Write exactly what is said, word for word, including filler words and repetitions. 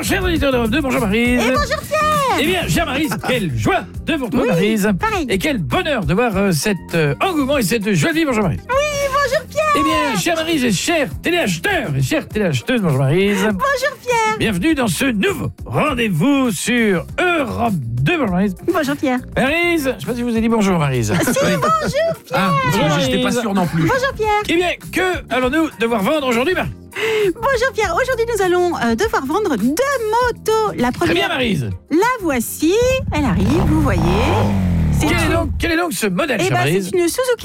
Bonjour, chers auditeurs d'Europe deux, bonjour Maryse. Et bonjour Pierre. Eh bien, chère Maryse, quelle joie de vous retrouver, Oui, Maryse. pareil. Et quel bonheur de voir euh, cet euh, engouement et cette joie de vivre, bonjour Maryse. Oui, bonjour Pierre. Eh bien, chère Maryse et chers téléacheteurs et chères téléacheteuses, bonjour Maryse. Bonjour Pierre. Bienvenue dans ce nouveau rendez-vous sur Europe deux, bonjour Maryse. Bonjour Pierre. Maryse, je ne sais pas si je vous ai dit bonjour Maryse. Si, bonjour Pierre. Ah, Bonjour, je n'étais pas Maryse. sûr non plus. Bonjour Pierre. Eh bien, que allons-nous devoir vendre aujourd'hui, Maryse? Bonjour Pierre. Aujourd'hui, nous allons euh, devoir vendre deux motos. La Très bien, première, Maryse. la voici. Elle arrive, vous voyez. C'est Quel est une- donc, quel est donc ce modèle, Eh chère ben, Maryse? c'est une Suzuki